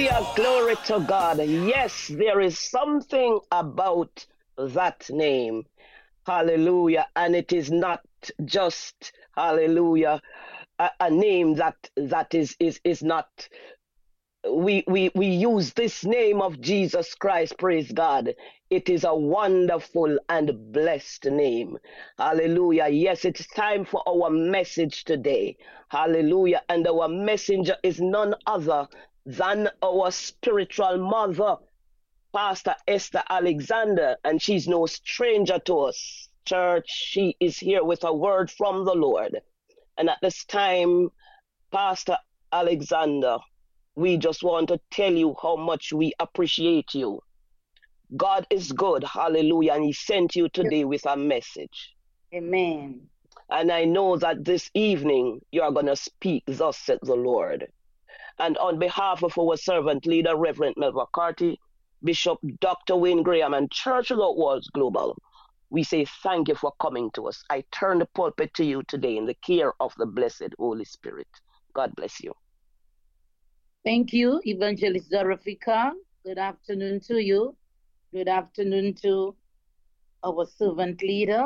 Hallelujah, glory to God. Yes, there is something about that name. Hallelujah. And it is not just, hallelujah, a name that is not. We use this name of Jesus Christ, praise God. It is a wonderful and blessed name. Hallelujah. Yes, it's time for our message today. Hallelujah. And our messenger is none other than our spiritual mother, Pastor Esther Alexander, and she's no stranger to us. Church, she is here with a word from the Lord. And at this time, Pastor Alexander, we just want to tell you how much we appreciate you. God is good, hallelujah, and He sent you today with a message. Amen. And I know that this evening you are going to speak, thus said the Lord. And on behalf of our servant leader, Reverend Melva Carty, Bishop Dr. Wayne Graham, and Church Without Walls Global, we say thank you for coming to us. I turn the pulpit to you today in the care of the blessed Holy Spirit. God bless you. Thank you, Evangelist Zarafika. Good afternoon to you. Good afternoon to our servant leader,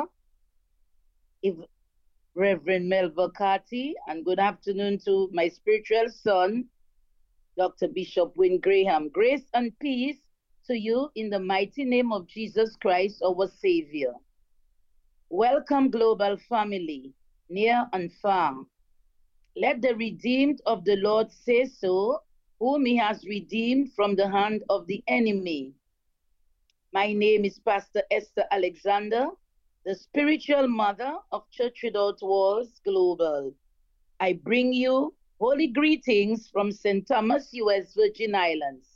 Reverend Melva Carty, and good afternoon to my spiritual son, Dr. Bishop Wayne Graham. Grace and peace to you in the mighty name of Jesus Christ, our Savior. Welcome, global family, near and far. Let the redeemed of the Lord say so, whom He has redeemed from the hand of the enemy. My name is Pastor Esther Alexander, the spiritual mother of Church Without Walls Global. I bring you holy greetings from St. Thomas, U.S. Virgin Islands.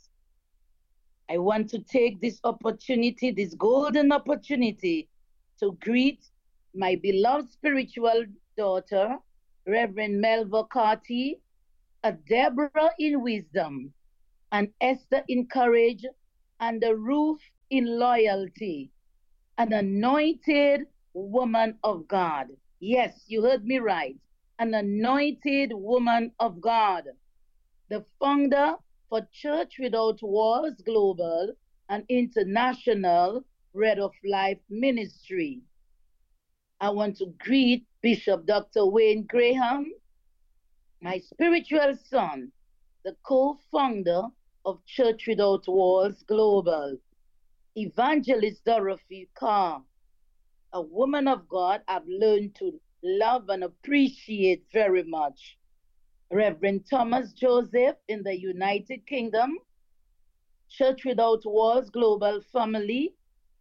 I want to take this opportunity, this golden opportunity, to greet my beloved spiritual daughter, Reverend Melva Carty, a Deborah in wisdom, an Esther in courage, and a Ruth in loyalty, an anointed woman of God. Yes, you heard me right. An anointed woman of God, the founder for Church Without Walls Global and International Bread of Life Ministry. I want to greet Bishop Dr. Wayne Graham, my spiritual son, the co-founder of Church Without Walls Global, Evangelist Dorothy Carr, a woman of God I've learned to love and appreciate very much. Reverend Thomas Joseph in the United Kingdom, Church Without Walls Global family,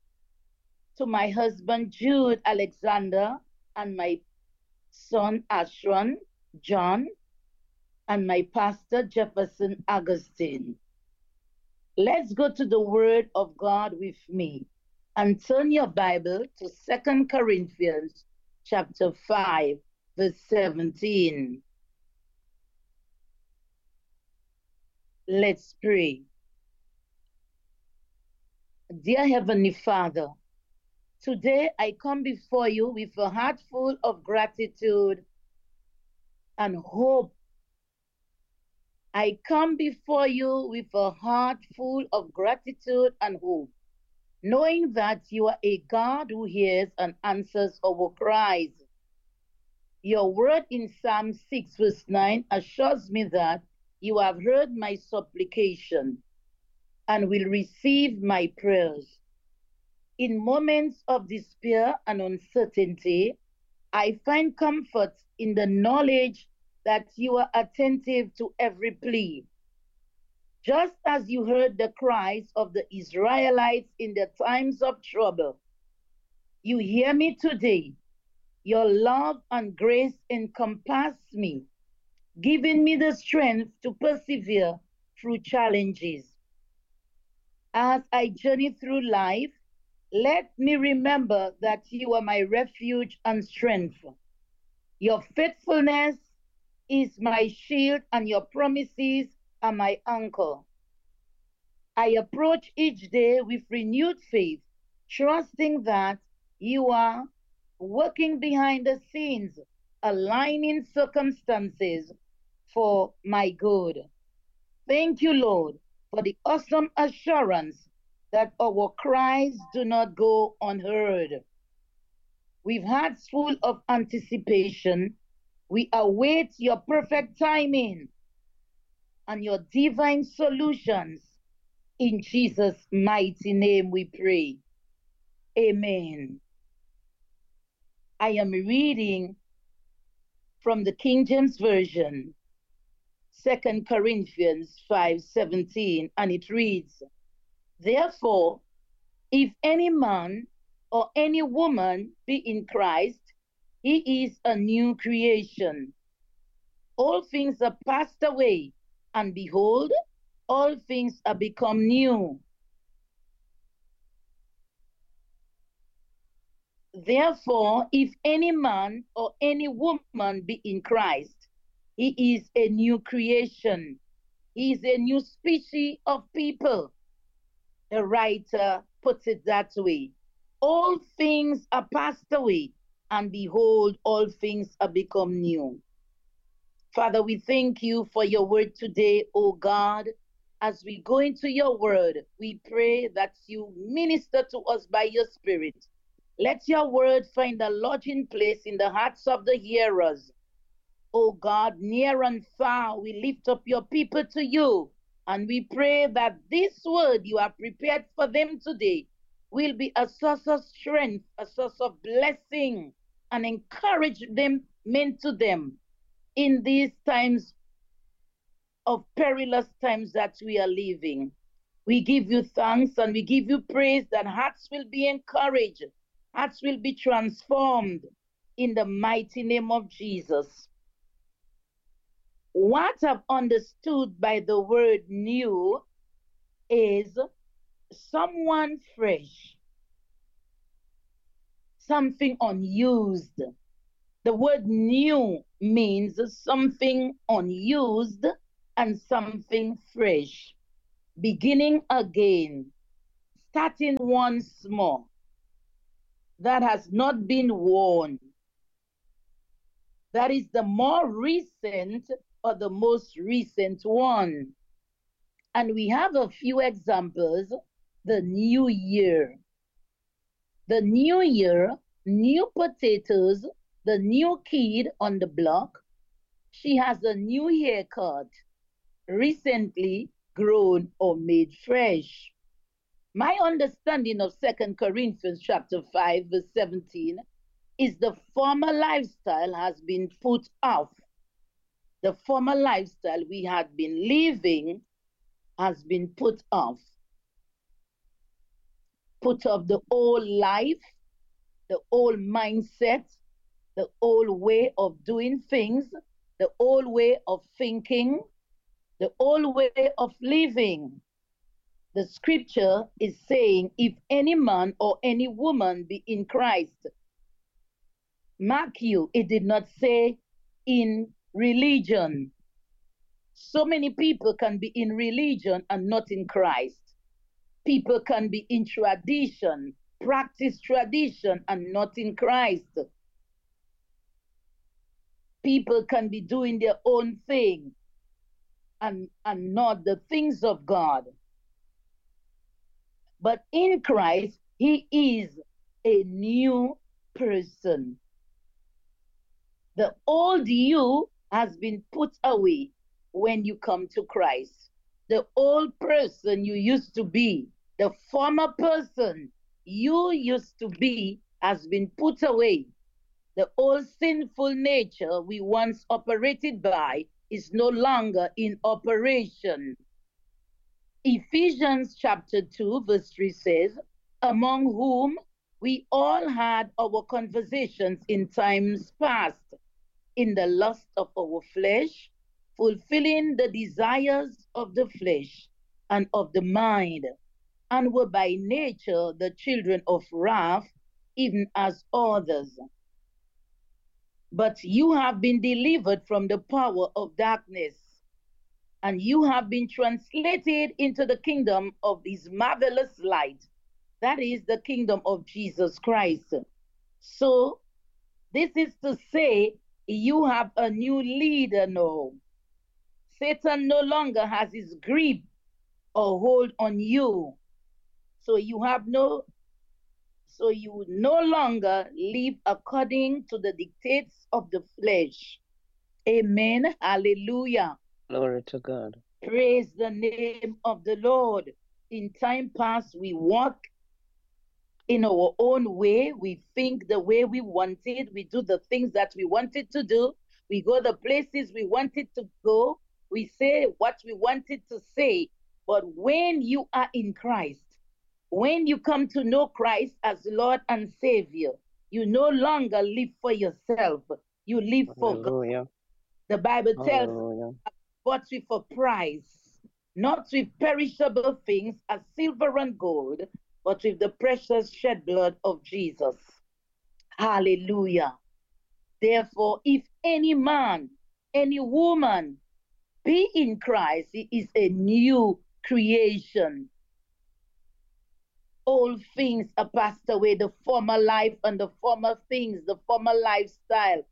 to my husband Jude Alexander and my son Ashron John, and my pastor Jefferson Augustine. Let's go to the Word of God with me and turn your Bible to 2 Corinthians chapter 5, verse 17. Let's pray. Dear Heavenly Father, today I come before you with a heart full of gratitude and hope. I come before you with a heart full of gratitude and hope, knowing that you are a God who hears and answers our cries. Your word in Psalm 6 verse 9 assures me that you have heard my supplication and will receive my prayers. In moments of despair and uncertainty, I find comfort in the knowledge that you are attentive to every plea. Just as you heard the cries of the Israelites in their times of trouble, you hear me today. Your love and grace encompass me, giving me the strength to persevere through challenges. As I journey through life, let me remember that you are my refuge and strength. Your faithfulness is my shield and your promises are my anchor. I approach each day with renewed faith, trusting that you are working behind the scenes, aligning circumstances for my good. Thank you, Lord, for the awesome assurance that our cries do not go unheard. We've hearts full of anticipation. We await your perfect timing and your divine solutions. In Jesus' mighty name we pray. Amen. I am reading from the King James Version, 2 Corinthians 5:17, and it reads, Therefore, if any man or any woman be in Christ, he is a new creation. All things are passed away, and behold, all things are become new. Therefore, if any man or any woman be in Christ, he is a new creation. He is a new species of people. The writer puts it that way. All things are passed away, and behold, all things are become new. Father, we thank you for your word today, O God. As we go into your word, we pray that you minister to us by your spirit. Let your word find a lodging place in the hearts of the hearers. O God, near and far, we lift up your people to you. And we pray that this word you have prepared for them today will be a source of strength, a source of blessing, and encouragement to them in these times of perilous times that we are living. We give you thanks and we give you praise that hearts will be encouraged, hearts will be transformed in the mighty name of Jesus. What I've understood by the word new is someone fresh, something unused. The word new means something unused and something fresh. Beginning again, starting once more, that has not been worn. That is the more recent or the most recent one. And we have a few examples. The new year. The new year, new potatoes, the new kid on the block. She has a new haircut, recently grown or made fresh. My understanding of 2 Corinthians chapter 5, verse 17 is the former lifestyle has been put off. The former lifestyle we had been living has been put off. Put off the old life, the old mindset, the old way of doing things, the old way of thinking, the old way of living. The scripture is saying, if any man or any woman be in Christ. Mark you, it did not say in religion. So many people can be in religion and not in Christ. People can be in tradition, practice tradition and not in Christ. People can be doing their own thing and not the things of God. But in Christ, he is a new person. The old you has been put away when you come to Christ. The old person you used to be, the former person you used to be, has been put away. The old sinful nature we once operated by is no longer in operation. Ephesians chapter 2 verse 3 says, among whom we all had our conversations in times past, in the lust of our flesh, fulfilling the desires of the flesh and of the mind, and were by nature the children of wrath, even as others. But you have been delivered from the power of darkness, and you have been translated into the kingdom of his marvelous light. That is the kingdom of Jesus Christ. So this is to say, you have a new leader now. Satan no longer has his grip or hold on you. So you no longer live according to the dictates of the flesh. Amen. Hallelujah. Glory to God. Praise the name of the Lord. In time past, we walk in our own way. We think the way we wanted. We do the things that we wanted to do. We go the places we wanted to go. We say what we wanted to say. But when you are in Christ, when you come to know Christ as Lord and Savior, you no longer live for yourself. You live for God. Hallelujah. The Bible tells us, Hallelujah. bought with a price, not with perishable things as silver and gold, but with the precious shed blood of Jesus. Hallelujah. Therefore, if any man, any woman be in Christ, he is a new creation. Old things are passed away, the former life and the former things, the former lifestyle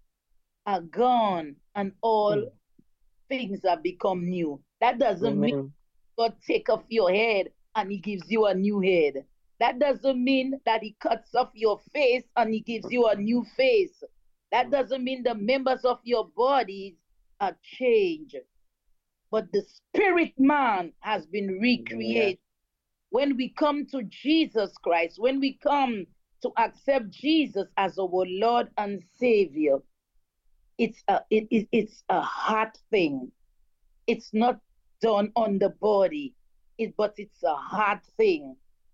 are gone, and all things have become new. That doesn't mean God take off your head and he gives you a new head. That doesn't mean that he cuts off your face and he gives you a new face. That doesn't mean the members of your bodies are changed. But the spirit man has been recreated. When we come to Jesus Christ, when we come to accept Jesus as our Lord and Savior, it's a heart thing. It's not done on the body, but it's a heart thing.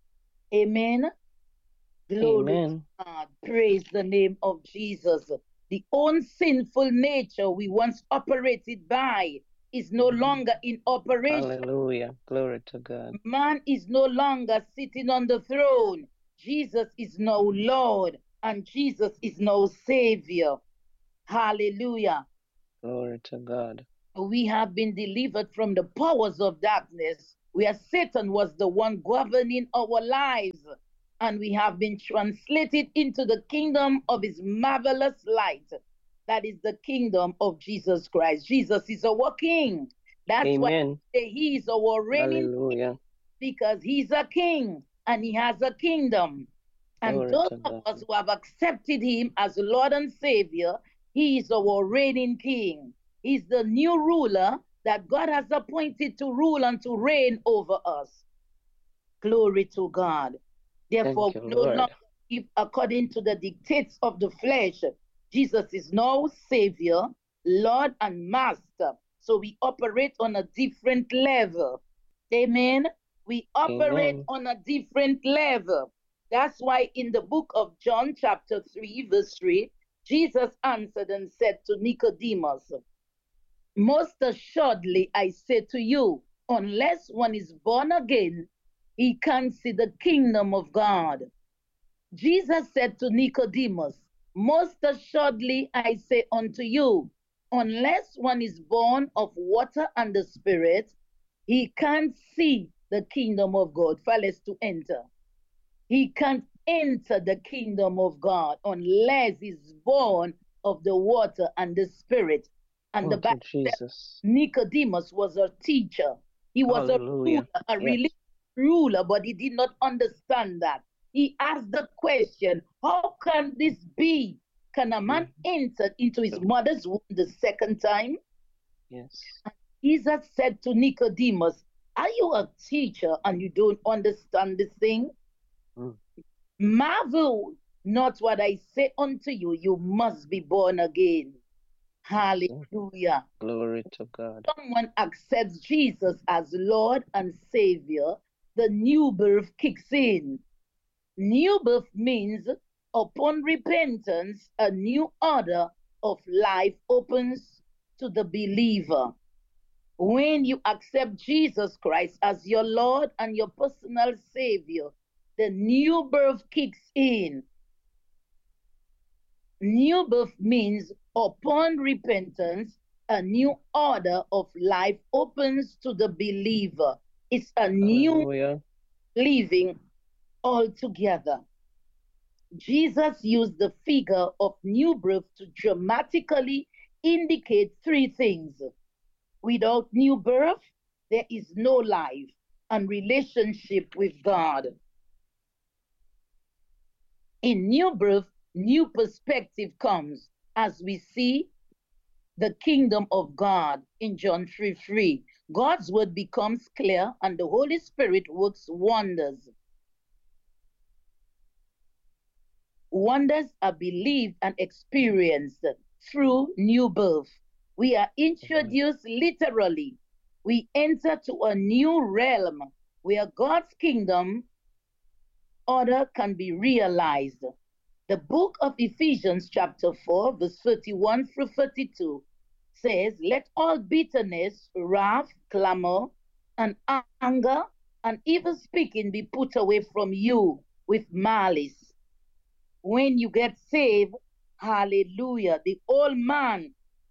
Amen. Glory to God. Praise the name of Jesus. The own sinful nature we once operated by is no longer in operation. Hallelujah. Glory to God. Man is no longer sitting on the throne. Jesus is now Lord and Jesus is now Savior. Hallelujah. Glory to God. We have been delivered from the powers of darkness, where Satan was the one governing our lives, and we have been translated into the kingdom of his marvelous light. That is the kingdom of Jesus Christ. Jesus is our king. That's why he is our reigning king, because he's a king and he has a kingdom. And those of us who have accepted him as Lord and Savior, he is our reigning king. He's the new ruler that God has appointed to rule and to reign over us. Glory to God. Therefore, we no longer live according to the dictates of the flesh. Jesus is now Savior, Lord, and Master. So we operate on a different level. Amen. We operate on a different level. That's why in the book of John, chapter 3, verse 3, Jesus answered and said to Nicodemus, most assuredly, I say to you, unless one is born again, he can't see the kingdom of God. Jesus said to Nicodemus, most assuredly, I say unto you, unless one is born of water and the Spirit, he can't see the kingdom of God. Faileth to enter. He can't enter the kingdom of God unless he's born of the water and the Spirit. And the Bible says Nicodemus was a teacher. He was a ruler, a religious ruler, but he did not understand that. He asked the question, how can this be? Can a man enter into his mother's womb the second time? Yes. And Jesus said to Nicodemus, are you a teacher and you don't understand this thing? Marvel not what I say unto you, you must be born again. Hallelujah. Glory to God. Someone accepts Jesus as Lord and Savior, the new birth kicks in. New birth means upon repentance, a new order of life opens to the believer. When you accept Jesus Christ as your Lord and your personal Savior, the new birth kicks in. New birth means upon repentance, a new order of life opens to the believer. It's a new living altogether. Jesus used the figure of new birth to dramatically indicate three things. Without new birth, there is no life. and relationship with God. In new birth, new perspective comes as we see the kingdom of God in John 3:3. God's word becomes clear and the Holy Spirit works wonders. Wonders are believed and experienced through new birth. We are introduced literally. We enter to a new realm where God's kingdom order can be realized. The book of Ephesians chapter 4 verse 31 through 32 says, let all bitterness, wrath, clamor, and anger, and evil speaking be put away from you with malice. When you get saved, hallelujah, the old man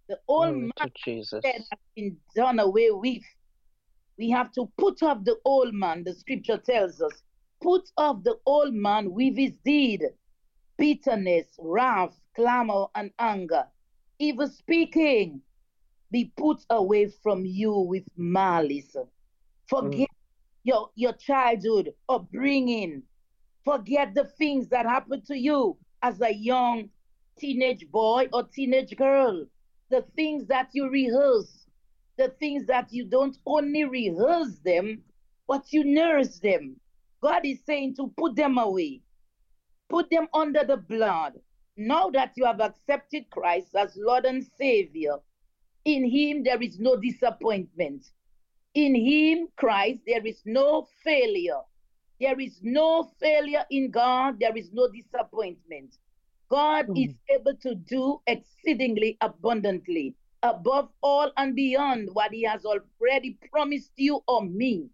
Jesus. that has been done away with. We have to put off the old man, the scripture tells us. Put off the old man with his deed, bitterness, wrath, clamor, and anger. Evil speaking be put away from you with malice. Forget your childhood upbringing. Forget the things that happened to you as a young teenage boy or teenage girl. The things that you rehearse. The things that you don't only rehearse them, but you nurse them. God is saying to put them away. Put them under the blood. Now that you have accepted Christ as Lord and Savior, in him there is no disappointment. In him, Christ, there is no failure. There is no failure in God. There is no disappointment. God is able to do exceedingly abundantly, above all and beyond what he has already promised you or me.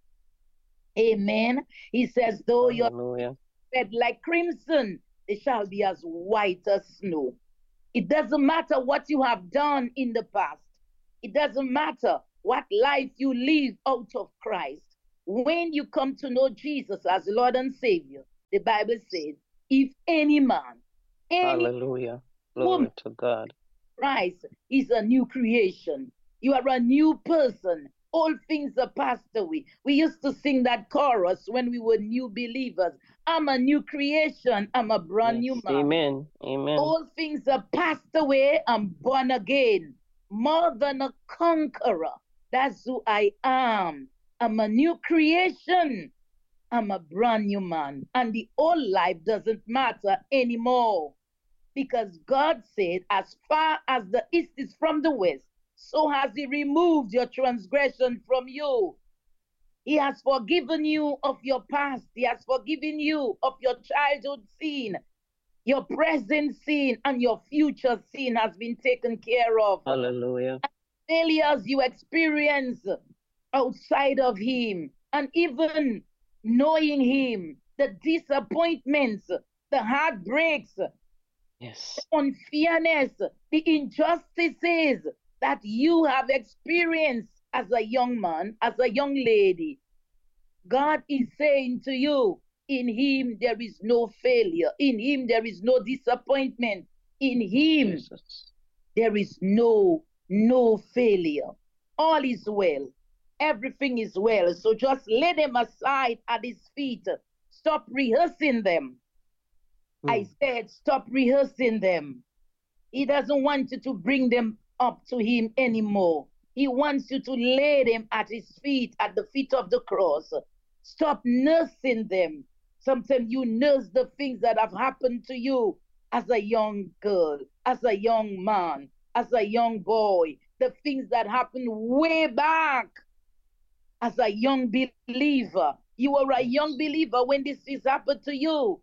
Amen. He says, though you're red like crimson, they shall be as white as snow. It doesn't matter what you have done in the past. It doesn't matter what life you live out of Christ. When you come to know Jesus as Lord and Savior, the Bible says, if any man, hallelujah, glory to God, Christ is a new creation. You are a new person. All things are passed away. We used to sing that chorus when we were new believers. I'm a new creation. I'm a brand new man. Amen. Amen. All things are passed away. I'm born again. More than a conqueror. That's who I am. I'm a new creation. I'm a brand new man. And the old life doesn't matter anymore. Because God said, as far as the east is from the west, so has he removed your transgression from you. He has forgiven you of your past. He has forgiven you of your childhood sin. Your present sin and your future sin has been taken care of. Hallelujah. Failures you experience outside of him, and even knowing him, the disappointments, the heartbreaks, yes, the unfairness, the injustices that you have experienced as a young man, as a young lady. God is saying to you, in him there is no failure. In him there is no disappointment. In him there is no failure. All is well. Everything is well. So just lay them aside at his feet. Stop rehearsing them. I said, stop rehearsing them. He doesn't want you to bring them up to him anymore. He wants you to lay them at his feet, at the feet of the cross. Stop nursing them. Sometimes you nurse the things that have happened to you as a young girl, as a young man, as a young boy, the things that happened way back as a young believer. You were a young believer when this things happened to you.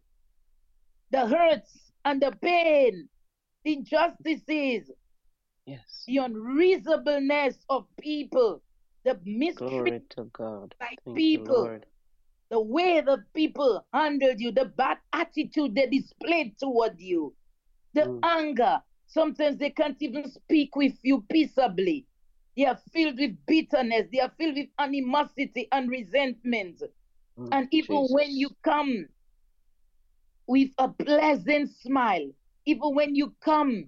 The hurts and the pain, the injustices, yes, the unreasonableness of people, the mistreatment by people, the way that people handled you, the bad attitude they displayed toward you, the anger. Sometimes they can't even speak with you peaceably. They are filled with bitterness. They are filled with animosity and resentment. And even when you come with a pleasant smile, even when you come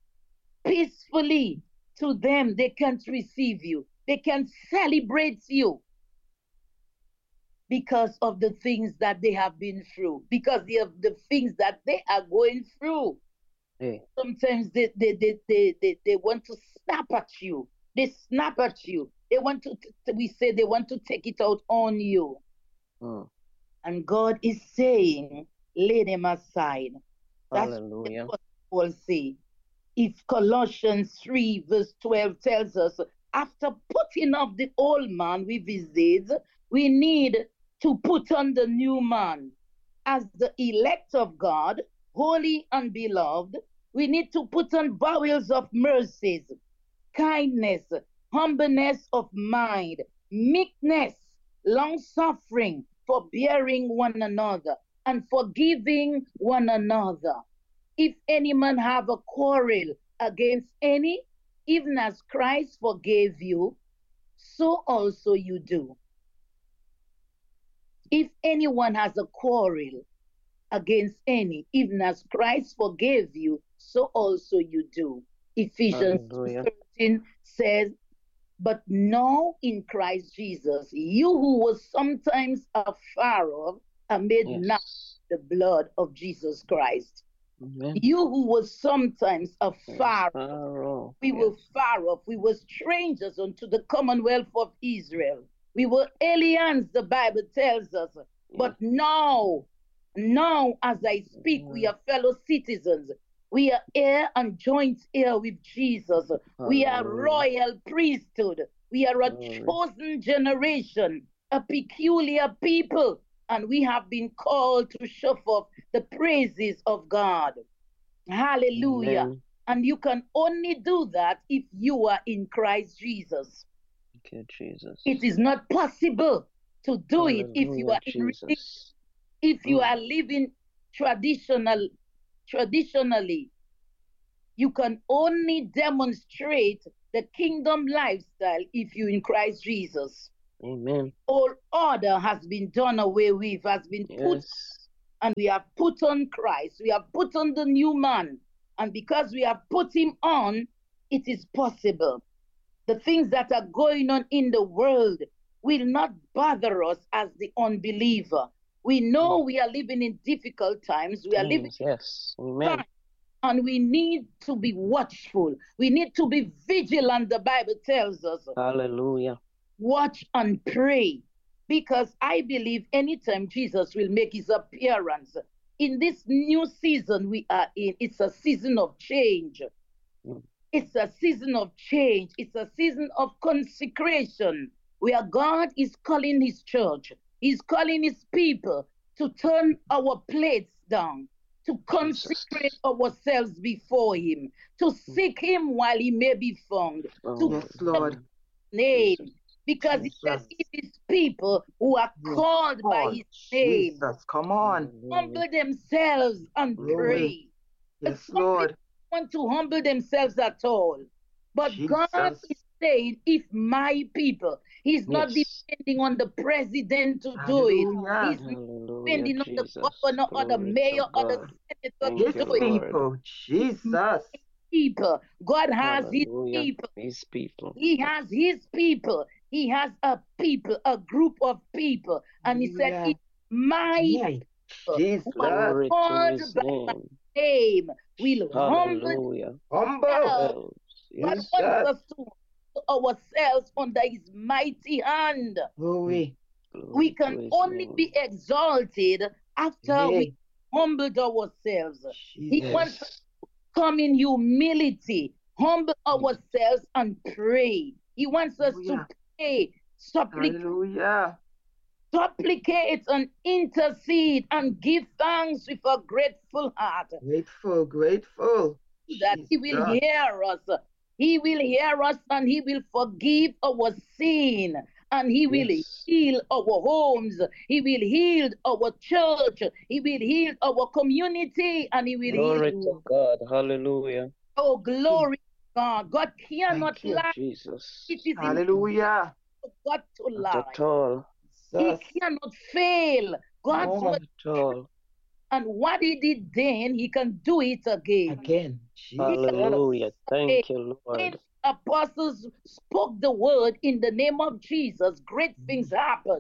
peacefully to them, they can't receive you. They can't celebrate you. because of the things that they have been through, because of the things that they are going through. Hey. Sometimes they want to snap at you. They snap at you. They want to, we say they want to take it out on you. And God is saying, lay them aside. That's Hallelujah. what Paul say. If Colossians 3 verse 12 tells us, after putting off the old man with his deeds, we need to put on the new man. As the elect of God, holy and beloved, we need to put on bowels of mercies, kindness, humbleness of mind, meekness, long-suffering, forbearing one another, and forgiving one another. If any man have a quarrel against any, even as Christ forgave you, so also you do. If anyone has a quarrel against any, even as Christ forgave you, so also you do. Ephesians 2:13 says, but now in Christ Jesus, you who was sometimes afar off are made nigh the blood of Jesus Christ. Amen. You who was sometimes afar off, we were far off, we were strangers unto the commonwealth of Israel. We were aliens, the Bible tells us. But now as I speak, we are fellow citizens. We are heir and joint heir with Jesus. We are royal priesthood. We are a chosen generation, a peculiar people, and we have been called to show forth the praises of God. Hallelujah. Amen. And you can only do that if you are in Christ Jesus. Thank you, Jesus. It is not possible to do it if you are in religion. If you are living traditionally, you can only demonstrate the kingdom lifestyle if you're in Christ Jesus. Amen. All order has been done away with, has been put, and we have put on Christ. We have put on the new man. And because we have put him on, it is possible. The things that are going on in the world will not bother us as the unbeliever. We know we are living in difficult times. We are living in Amen. and we need to be watchful. We need to be vigilant, the Bible tells us. Hallelujah. Watch and pray. Because I believe anytime Jesus will make his appearance, in this new season we are in, it's a season of change. It's a season of change. It's a season of consecration, where God is calling his church. He's calling his people to turn our plates down, to consecrate ourselves before him, to seek him while he may be found. Yes, Lord. Name. Because he says it is people who are called by his name. Jesus, come on. Humble themselves and pray. Yes, Lord. Want to humble themselves at all. But God is saying, if my people, he's not depending on the president to do it. He's not depending on the governor or the mayor or the senator to do it. People, Jesus. People. God has his people. He has his people. He has a people, a group of people. And he said, it's my people who are called by my name will humble. God wants us to ourselves under his mighty hand. Glory. We can only be exalted after we humbled ourselves. He wants us to come in humility, humble ourselves and pray. He wants us to pray, supplicate and intercede and give thanks with a grateful heart. Grateful. That he will hear us. He will hear us and he will forgive our sin. And he will heal our homes. He will heal our church. He will heal our community. And he will glory heal. to God. Hallelujah. Oh, glory to God. God cannot lie. Jesus. It is hallelujah. God to lie. Not at all. He cannot fail. God's word. Not at all. And what he did then, he can do it again. Hallelujah. Thank you, Lord. Apostles spoke the word in the name of Jesus, great things happen.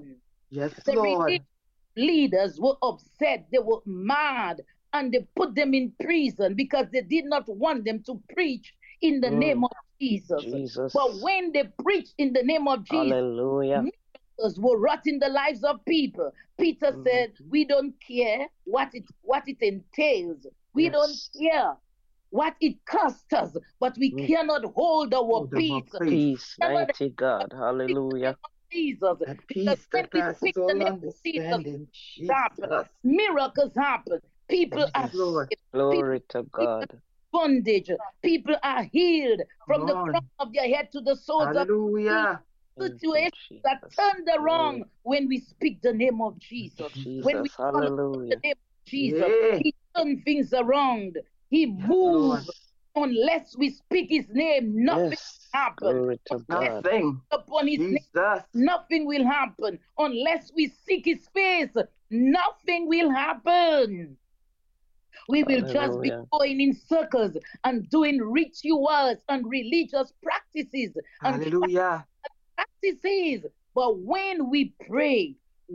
Yes, The Lord. religious leaders were upset, they were mad, and they put them in prison because they did not want them to preach in the name of Jesus. Jesus. But when they preached in the name of Jesus, Hallelujah. miracles were wrought in the lives of people. Peter said, we don't care what it entails. We don't Yes. care what it costs us, but we cannot hold our Hold them peace. up, peace. Peace, mighty God. Hallelujah. Jesus. That Because peace when that we passes speak the all name of Jesus, understanding. happen. Jesus. Miracles happen. People Yes, are Yes. Lord. saved. Glory to People God. bondage. People are healed from the Come crown on. of their head to the soles of their feet. Hallelujah. Thank you, Situations that Jesus. turned Glory around when we speak the name of Jesus. When we Jesus. call upon the Hallelujah. name of Jesus, Yeah. He turns things around. He Yes, Lord. moves. Unless we speak His name, nothing Yes. happens. Glory to Unless God. Nothing. upon His name, Jesus. nothing will happen. Unless we seek His face, nothing will happen. We will just be Hallelujah. going in circles and doing rituals and religious practices and Hallelujah. practices. But when we pray,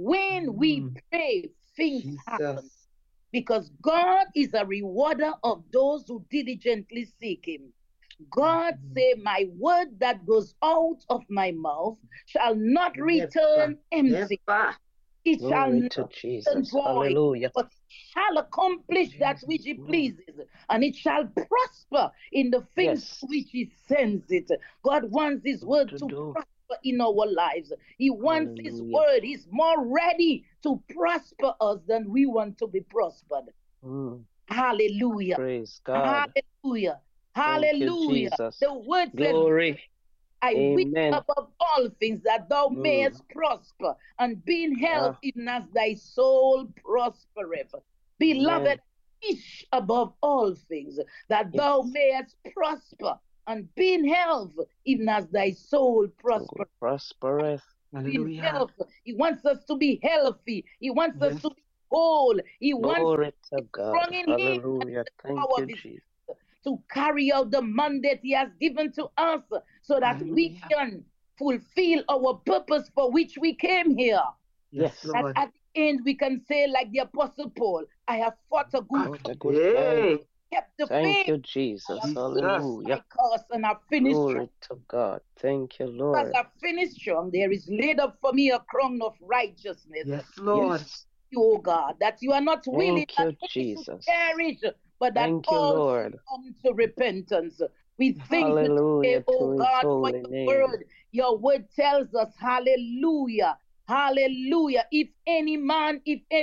things happen. Jesus. Because God is a rewarder of those who diligently seek Him. God say, my word that goes out of my mouth shall not return empty. Never. It shall Glory not to return Jesus. void, Hallelujah. but shall accomplish that which He pleases, and it shall prosper in the things Yes. which He sends it. God wants His word To to do. prosper in our lives. He wants His Hallelujah. word. He's more ready to prosper us than we want to be prospered. Hallelujah. Praise God. Hallelujah. Thank you, Hallelujah. Jesus. The word says, Glory. I wish Amen. above all things that thou mayest prosper and be in health, Ah, even as thy soul prospereth. Beloved, amen. wish above all things that Yes. thou mayest prosper and be in health, even as thy soul prospereth. Prospereth. In Hallelujah. health. He wants us to be healthy. He wants us Yes. to be whole. He wants us Glory to to be God. strong in Him and Hallelujah. the Thank power you, of His Jesus. to carry out the mandate He has given to us so that we Hallelujah. can fulfill our purpose for which we came here. Yes, Yes. That Lord. at the end we can say, like the Apostle Paul, I have fought a good What fight, a good fight. Hey. kept the Thank faith, you, Jesus. I have Jesus. finished Hallelujah. my course, and I've finished strong. Glory to God. Thank you, As Lord. I've finished strong, there is laid up for me a crown of righteousness. Yes, Lord. Yes. You, O God, that you are not willing Thank that you, any should Jesus. perish, but that Thank you, all should Lord. come to repentance. We thank you today, Hallelujah oh to His God, for holy your name. word. Your word tells us, hallelujah, hallelujah. If any man,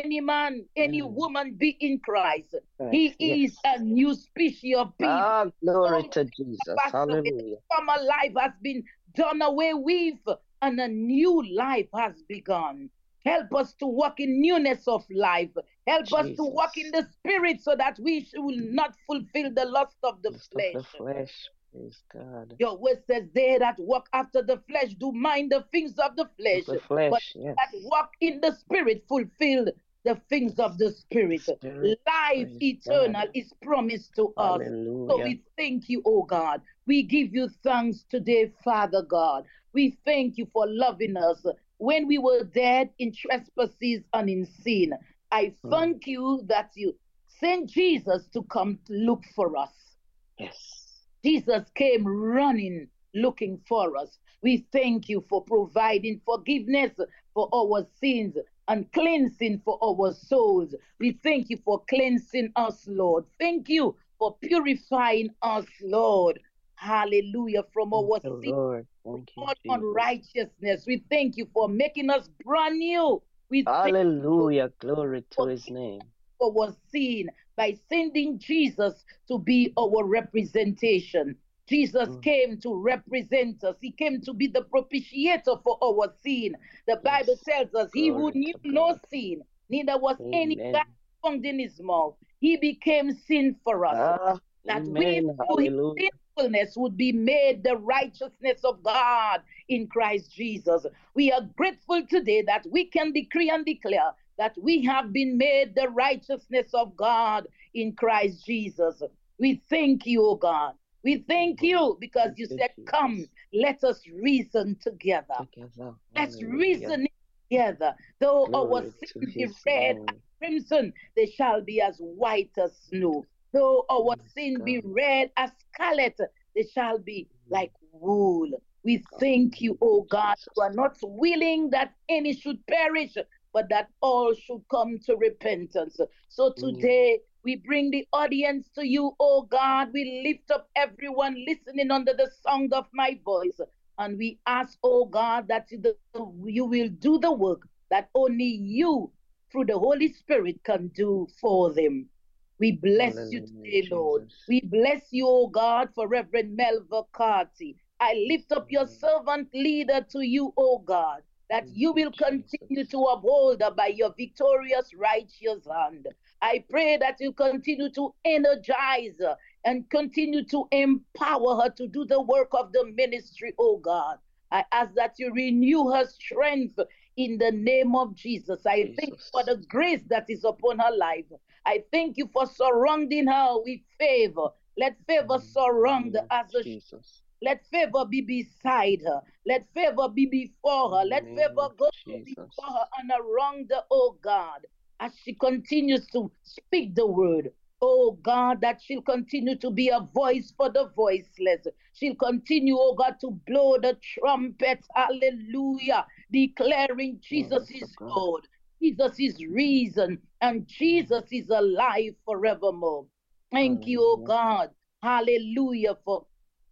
any woman be in Christ, he is Yes. a new species of people. Ah, glory All to Jesus. passed away. Hallelujah. Former life has been done away with, and a new life has begun. Help us to walk in newness of life. Help us to walk in Jesus. the Spirit so that we will not fulfill the lust of the Lust of the flesh. flesh. Praise God. Your word says, they that walk after the flesh do mind the things of the Of flesh, the but flesh. Yes. that walk in the Spirit fulfill the things of the Spirit. Spirit. Life Praise eternal God. is promised to us. So Hallelujah. we thank you, oh God. We give you thanks today, Father God. We thank you for loving us when we were dead in trespasses and in sin. I thank you that you sent Jesus to come to look for us. Yes. Jesus came running, looking for us. We thank you for providing forgiveness for our sins and cleansing for our souls. We thank you for cleansing us, Lord. Thank you for purifying us, Lord. Hallelujah. From our Thank you, sin, Lord. Thank you, all Jesus. unrighteousness. We thank you for making us brand new. We thank you Hallelujah. Glory to for His name. our sin by sending Jesus to be our representation. Jesus came to represent us. He came to be the propitiator for our sin. The Bible tells us he who Glory knew to no God. sin, neither was any Amen. guile found in his mouth. He became sin for us, Ah, that we amen. through his Hallelujah. sinfulness would be made the righteousness of God in Christ Jesus. We are grateful today that we can decree and declare that we have been made the righteousness of God in Christ Jesus. We thank you, O God. We thank you because Thank you you, said, Jesus. come, let us reason together. Together. Let's Hallelujah. reason together. Though our Glory to sins be his red name. as crimson, they shall be as white as snow. Though our Yes, sin be God. red as scarlet, they shall be like wool. We thank you, O God. You are Jesus. not willing that any should perish, but that all should come to repentance. So today, we bring the audience to you, O God. We lift up everyone listening under the sound of my voice. And we ask, oh God, that you will do the work that only you, through the Holy Spirit, can do for them. We bless you Hallelujah, today, Lord. Jesus. We bless you, oh God, for Reverend Melva Carty. I lift up your servant leader to you, oh God, that Thank you you, will continue Jesus. to uphold her by your victorious righteous hand. I pray that you continue to energize her and continue to empower her to do the work of the ministry, oh God. I ask that you renew her strength in the name of Jesus. I thank you for Jesus. the grace that is upon her life. I thank you for surrounding her with favor. Let favor surround her as a Jesus. let favor be beside her. Let favor be before her. In the Let name favor of go Jesus. before her and around her, oh God, as she continues to speak the word. Oh God, that she'll continue to be a voice for the voiceless. She'll continue, oh God, to blow the trumpet, hallelujah, declaring Jesus Glory to is God. Lord, Jesus is reason, and Jesus is alive forevermore. Thank you, oh Hallelujah. God, hallelujah, for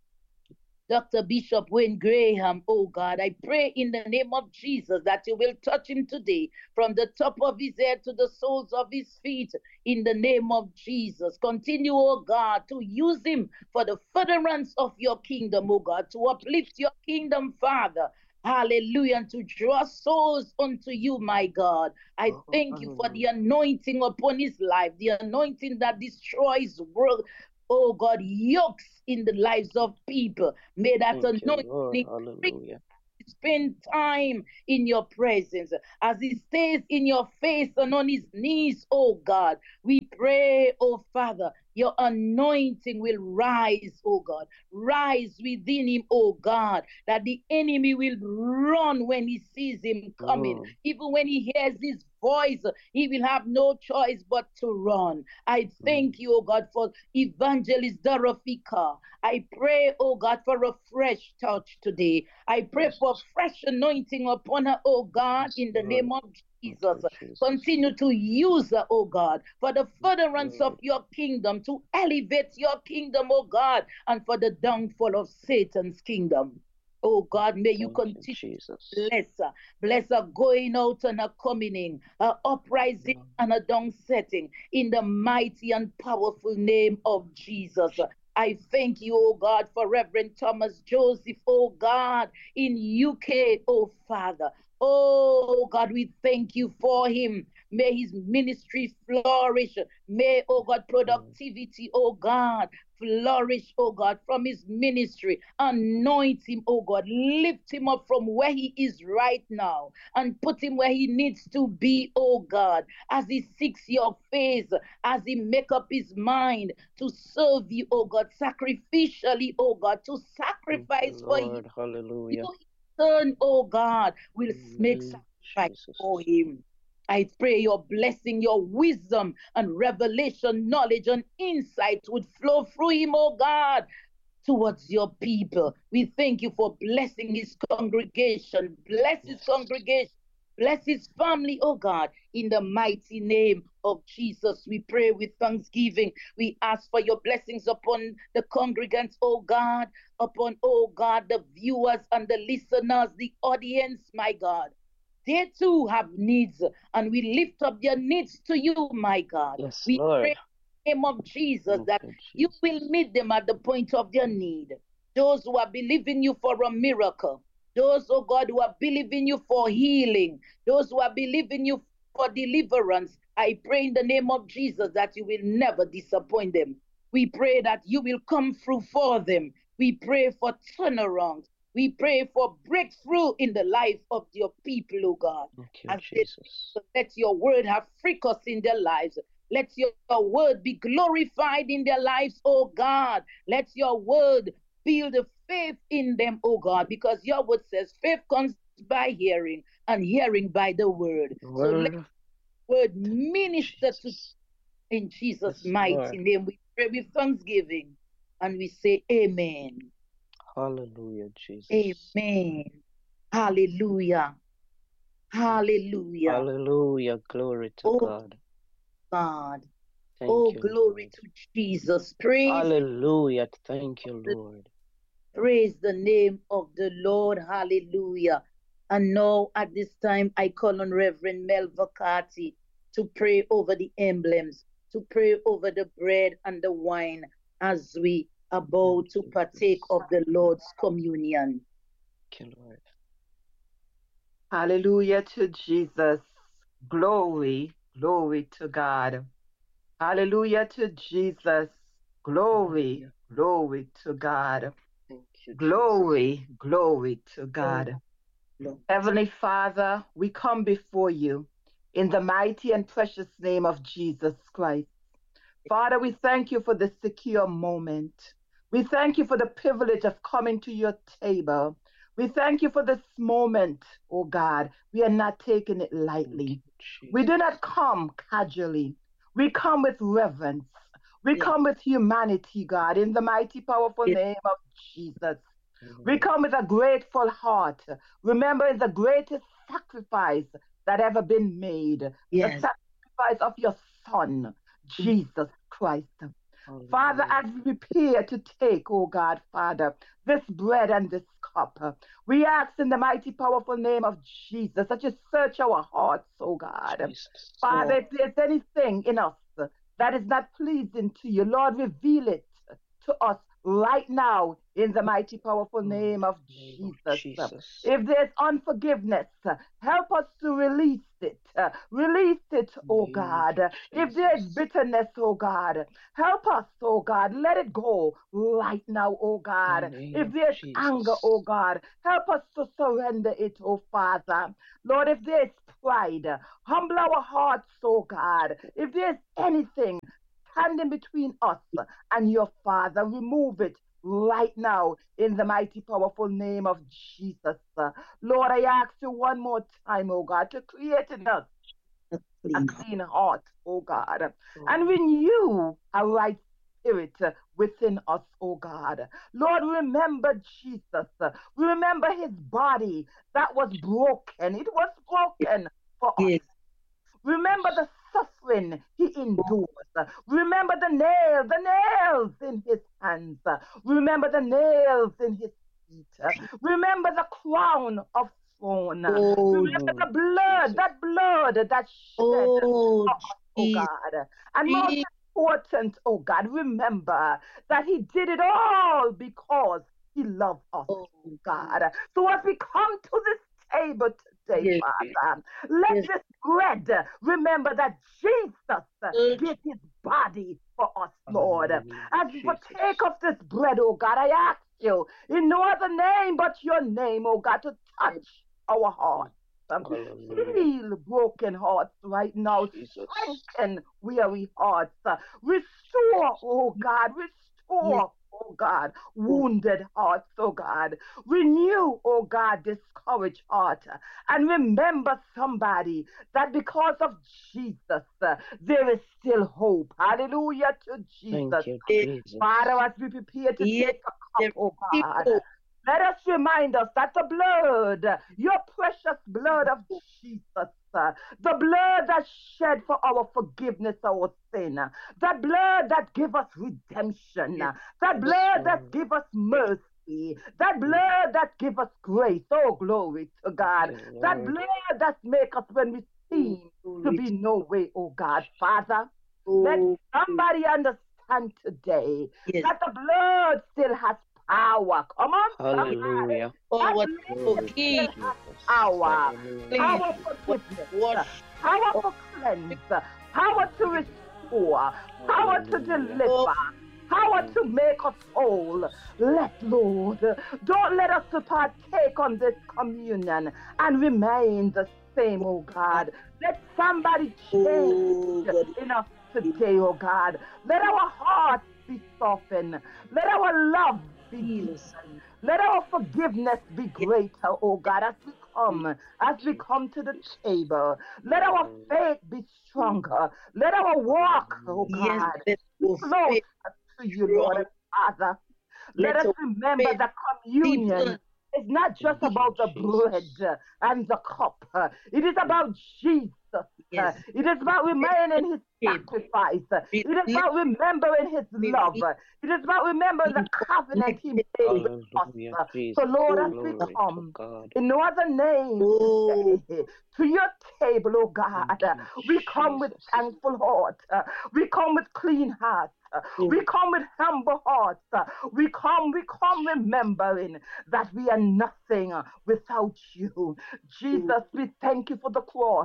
Dr. Bishop Wayne Graham, oh God, I pray in the name of Jesus that you will touch him today from the top of his head to the soles of his feet in the name of Jesus. Continue, oh God, to use him for the furtherance of your kingdom, oh God, to uplift your kingdom, Father. Hallelujah, and to draw souls unto you, my God. I thank you for the Hallelujah. anointing upon his life, the anointing that destroys world, oh God, yokes in the lives of people. May that Thank you, anointing Lord. increase. Hallelujah. Spend time in your presence as he stays in your face and on his knees, oh God. We pray, oh Father, your anointing will rise, oh God, rise within him, oh God, that the enemy will run when he sees him coming. Even when he hears his voice, he will have no choice but to run. I thank you, oh God, for Evangelist Dorothy Carr. I pray, oh God, for a fresh touch today. I pray for fresh anointing upon her, oh God, in the name of Jesus. Continue to use her, oh God, for the furtherance of your kingdom, to elevate your kingdom, oh God, and for the downfall of Satan's kingdom. Oh God, may you continue to bless her going out and her coming in, her uprising and her down setting, in the mighty and powerful name of Jesus. I thank you, oh God, for Reverend Thomas Joseph, oh God, in UK, oh Father. Oh God, we thank you for him. May his ministry flourish. May, oh God, productivity, oh God, flourish, oh God, from his ministry. Anoint him, oh God. Lift him up from where he is right now and put him where he needs to be, oh God, as he seeks your face, as he make up his mind to serve you, oh God, sacrificially, oh God, to sacrifice for you. Hallelujah. You, turn, oh God, will make sacrifice for him. I pray your blessing, your wisdom and revelation, knowledge and insight would flow through him, oh God, towards your people. We thank you for blessing his congregation. Bless his congregation. Bless his family, oh God, in the mighty name of Jesus. We pray with thanksgiving. We ask for your blessings upon the congregants, oh God, upon, oh God, the viewers and the listeners, the audience, my God. They too have needs, and we lift up their needs to you, my God. Yes, we Lord. pray in the name of Jesus that you will meet them at the point of their need. Those who are believing you for a miracle, those, oh God, who are believing you for healing, those who are believing you for deliverance, I pray in the name of Jesus that you will never disappoint them. We pray that you will come through for them. We pray for turnaround. We pray for breakthrough in the life of your people, oh God. Thank you, Jesus. Let your word have fricas in their lives. Let your word be glorified in their lives, oh God. Let your word build a faith in them, oh God, because your word says faith comes by hearing, and hearing by the word. So let Word. the word minister to in Jesus' Yes, mighty Lord. name. We pray with thanksgiving and we say amen. Hallelujah, Jesus. Amen. Hallelujah. Hallelujah. Hallelujah. Glory to Oh God. God. Thank Oh, you, glory Lord. to Jesus. Praise, Hallelujah. Thank you, Lord. praise the name of the Lord. Hallelujah. And now at this time, I call on Reverend Mel Vacati to pray over the emblems, to pray over the bread and the wine as we are about to partake of the Lord's communion. Thank you, Lord. Hallelujah to Jesus. Glory, glory to God. Hallelujah to Jesus. Glory, Hallelujah. glory to God. Thank you, Jesus. Glory, glory to God. Lord. Heavenly Father, we come before you in the mighty and precious name of Jesus Christ. Father, we thank you for this secure moment. We thank you for the privilege of coming to your table. We thank you for this moment, oh God. We are not taking it Thank lightly. you, We do Jesus. not come casually. We come with reverence. We Yes. come with humanity, God, in the mighty, powerful Yes. name of Jesus. We Hallelujah. come with a grateful heart, remembering the greatest sacrifice that ever been made, the Yes. sacrifice of your Son, Jesus Christ. Father, Hallelujah. as we prepare to take, oh God, Father, this bread and this cup, we ask in the mighty, powerful name of Jesus that you search our hearts, oh God. Jesus. Father, Lord. if there's anything in us that is not pleasing to you, Lord, reveal it to us right now in the mighty, powerful name of Name of Jesus. Jesus. If there's unforgiveness, help us to release it. Release it, oh Name of God. If there's Jesus. bitterness, oh God, help us, oh God. Let it go right now, oh God. Name If of there's anger, Jesus. oh God, help us to surrender it, oh Father. Lord, if there's pride, humble our hearts, oh God. If there's anything standing between us and your Father, remove it right now in the mighty, powerful name of Jesus. Lord, I ask you one more time, oh God, to create in us a Please. clean heart, oh God, and Lord. renew a right spirit within us, oh God. Lord, remember Jesus. Remember his body that was broken. It was broken for us. Yes. Remember the suffering he endures. Remember the nails in his hands. Remember the nails in his feet. Remember the crown of thorn. Oh, Remember the Jesus. that blood that shed oh, for us, oh Jesus. God. And most important, oh God, remember that he did it all because he loved us, Oh, oh God. So as we come to this table today, yes. Father, let Yes. this bread remember that Jesus Oh, gave his body for us, Lord. Hallelujah. As we Jesus. partake of this bread, oh God, I ask you in no other name but your name, oh God, to touch our hearts. Hallelujah. Heal broken hearts right now. Jesus. Strengthen weary hearts. Restore, oh God, restore, oh God, wounded hearts, oh God. Renew, oh God, discouraged heart. And remember somebody that because of Jesus, there is still hope. Hallelujah to Thank Jesus. you, yes. Jesus. Father, as we prepare to Yes. take a cup, oh God, People. let us remind us that the blood, your precious blood of Jesus, the blood that shed for our forgiveness, our sin, that blood that give us redemption, Yes. that blood that Lord. give us mercy, that blood that give us grace. Oh, glory to God. Thank you, That Lord. blood that make us when we seem to be no way, oh God. Father, let Oh, somebody understand today yes. that the blood still has power. Come on, somebody. Hallelujah. That Oh, what blood Glory to still forgive. has Jesus. power. Hallelujah. Please. Power for What forgiveness, wash. power Oh, for cleanse, power to restore, power to Hallelujah. oh, deliver, power Thank to make us whole. Let Lord, don't let us to partake on this communion and remain the same, oh God. Let somebody change oh, God. in us today, oh God. Let our hearts be softened. Let our love be Heal us. deepened. Let our forgiveness be Yes. greater, oh God, as we come to the table. Let our faith be stronger. Let our walk, oh Yes, God, let be our closer faith to you, Lord strong. and Father. Let Let us our remember faith that communion deepen. is not just Thank you, about the bread Jesus. and the cup. It is about Jesus. Yes, It is about remaining his him. sacrifice. It is Relate, about remembering his love. believe, It is about remembering the being covenant he connected made to with us. Hallelujah, So, Jesus. Lord, as oh we Glory to come God. in no other name oh today to your table, oh God, Thank you, we come with Jesus. thankful hearts. We come with clean hearts. We come with humble hearts. We come remembering that we are nothing without you. Jesus, we thank you for the cross.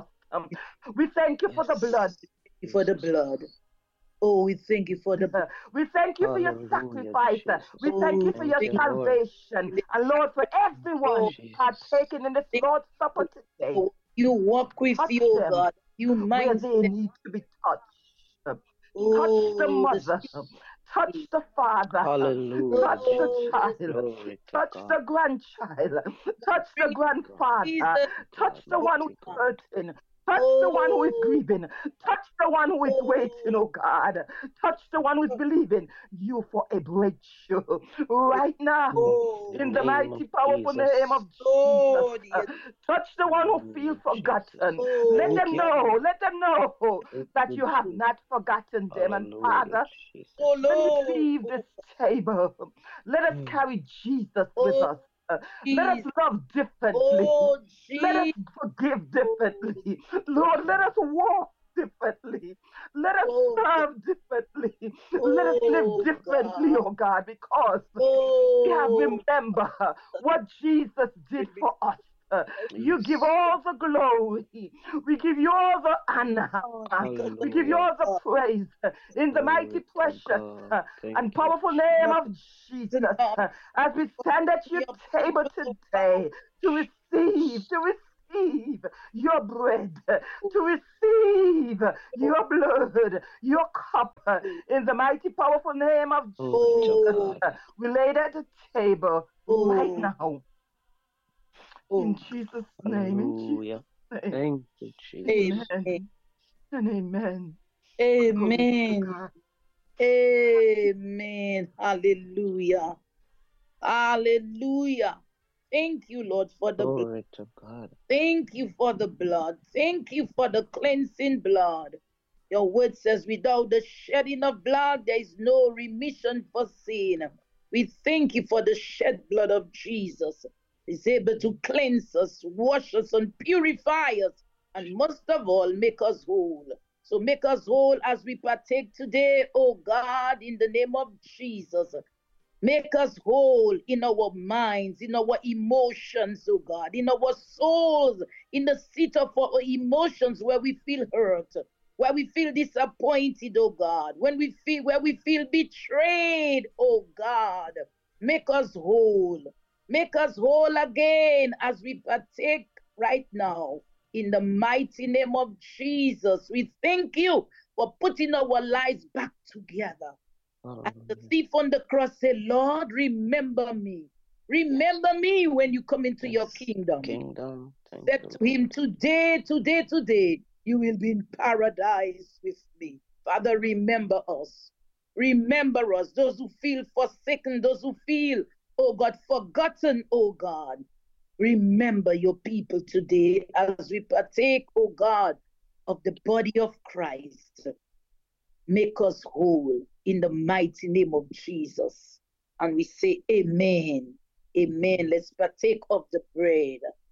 We thank you for the blood. Yes, for the Jesus. blood. Oh, we thank you for the blood. We thank you for your Hallelujah, sacrifice. Jesus. We thank you Oh, for Thank your you, thank Lord. salvation. you. And Lord, for Oh, everyone Jesus. partaking in this thank Lord's you. Supper today, Oh, you walk with touch you, oh them God. You where mind they them. need to be touched. Touch the Oh, the mother. Touch spirit. the father. Hallelujah, Touch the Oh, Jesus. the child. Glory to Touch God. the grandchild. Touch the spirit. God, grandfather. Jesus. mighty Touch God, the one mighty who's God. hurting. Touch the one who is Oh, grieving. Touch the one who is waiting, oh, oh God. Touch the one who is believing you for a breakthrough right now. In the In the oh, name of mighty, powerful name Jesus. of Jesus. Lord, yes. Touch the one who feels Hallelujah, Jesus. forgotten. Let Oh, Thank them you. know Thank that you, you have Jesus. not forgotten them. And Hallelujah, Father, Jesus. oh, when we Lord. leave this table, let us Mm. carry Jesus with Oh, us. Let us Jesus. love differently. Oh, Let us Jesus. forgive differently. Lord, let us walk differently. Let us Oh, God. serve differently. Let us live Oh, differently, God. oh God, because we have Oh, remember what Jesus did for us. You give Yes. all the glory. We give you all the honor. because of We give you Hallelujah. all the God. praise in the mighty, Glory to precious, God. Thank and you, powerful name Jesus. of Jesus. And As we stand at your we are table people of God. today to receive, your bread, to receive your blood, your cup, in the mighty, powerful name of Glory to Jesus. Oh, God. We lay it at the table right oh, now. In oh, Jesus' name, in Hallelujah. Jesus' name. Thank you, Jesus. amen. Amen and amen. Glory to Amen. God. Amen. Hallelujah. Hallelujah. Thank you, Lord, for the blood. Glory to God. Thank you for the blood. Thank you for the cleansing blood. Your word says, without the shedding of blood, there is no remission for sin. We thank you for the shed blood of Jesus. It's able to cleanse us, wash us, and purify us, and most of all, make us whole. So make us whole as we partake today, oh God, in the name of Jesus. Make us whole in our minds, in our emotions, oh God, in our souls, in the seat of our emotions where we feel hurt, where we feel disappointed, oh God, where we feel betrayed, oh God. Make us whole. Make us whole again as we partake right now. In the mighty name of Jesus, we thank you for putting our lives back together. And the Hallelujah. thief on the cross said, Lord, remember me. Remember me when you come into your Yes. kingdom. Kingdom. Thank Said you, to him, Lord. today, you will be in paradise with me. Father, remember us. Remember us, those who feel forsaken, those who feel, oh God, forgotten, oh God. Remember your people today as we partake, oh God, of the body of Christ. Make us whole in the mighty name of Jesus. And we say, Amen. Amen. Let's partake of the bread.